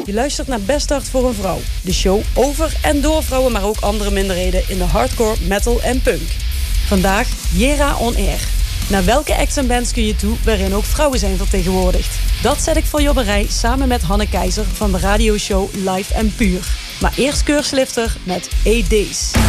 Je luistert naar Best Hart voor een Vrouw. De show over en door vrouwen, maar ook andere minderheden in de hardcore, metal en punk. Vandaag Jera On Air. Naar welke acts en bands kun je toe waarin ook vrouwen zijn vertegenwoordigd? Dat zet ik voor je op een rij samen met Hanne Keizer van de radioshow Live en Puur. Maar eerst Keurs Lifter met 8 Days.